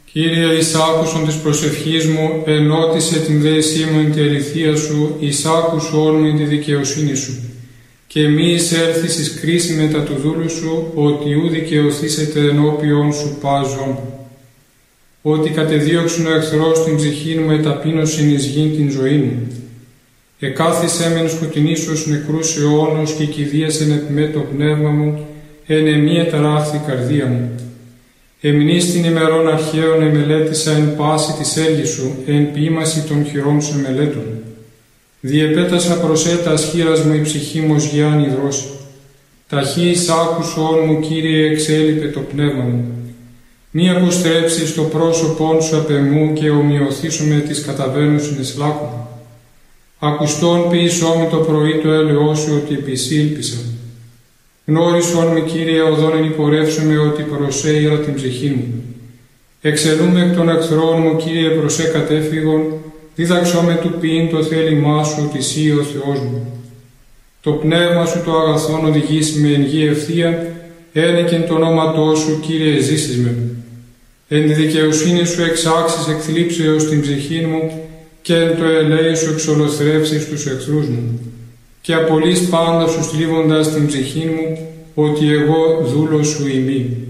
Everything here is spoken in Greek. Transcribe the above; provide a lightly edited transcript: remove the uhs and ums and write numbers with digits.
Κύριε, εις άκουσον της προσευχής μου, ενώτισε την δέσή μου εν τη αληθεία σου, εις άκουσον μου εν τη δικαιοσύνη σου. Και μη εισέλθεις εις κρίση μετά του δούλου σου, ότι ου δικαιωθήσετε ενώπιον σου πάζον. Ότι κατεδίωξουν ο εχθρός την ψυχή μου, εταπείνωσιν εις γην την ζωή μου. Εκάθισέ μεν σκοτεινήσους νεκρούς αιώνος και κηδίασεν επ' με το πνεύμα μου, εν εμή εταράχθη καρδία μου. Εμνείς την ημερών αρχαίων εμελέτησα εν πάση της έργης σου, εν ποίημαση των χειρών σου εμελέτων. Διεπέτασα προσέτας χείρας μου η ψυχή μου ως γιάννη δρόση. Ταχύς άκουσον μου, Κύριε, εξέλιπε το πνεύμα μου. Μη αποστρέψεις το πρόσωπόν σου απ' εμού και ομοιωθήσου με τις καταβαίνουσιν εις λάκκου. Ακουστόν ποιησό με το πρωί το έλεος σου, ότι επισήλπισα. Γνώρισον με, Κύριε, οδόν εν υπορεύσομαι, ότι προσέειρα την ψυχή μου. Εξελούμε εκ των εχθρών μου, Κύριε, προσέ κατέφυγον, δίδαξό με του ποιήν το θέλημά σου, ότι εσύ ο Θεός μου. Το πνεύμα σου το αγαθόν οδηγήσει με εν γη ευθεία, ένεκεν το ονόματό σου, Κύριε, ζήσεις με. Εν τη δικαιοσύνη σου εξάξεις εκ θλίψεως την ψυχή μου, και εν το ελέη σου εξολοθρεύσεις τους εχθρούς μου. Και απολύς πάντα σου θλίβοντας την ψυχή μου, ότι εγώ δούλος σου ημί.